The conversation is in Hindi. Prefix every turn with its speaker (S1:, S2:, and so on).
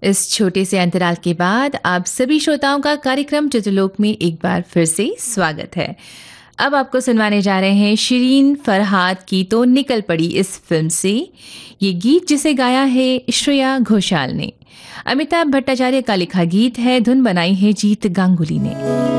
S1: इस छोटे से अंतराल के बाद आप सभी श्रोताओं का कार्यक्रम चित्रलोक में एक बार फिर से स्वागत है। अब आपको सुनवाने जा रहे हैं शिरीन फरहाद की तो निकल पड़ी इस फिल्म से ये गीत जिसे गाया है श्रेया घोषाल ने। अमिताभ भट्टाचार्य का लिखा गीत है, धुन बनाई है जीत गांगुली ने।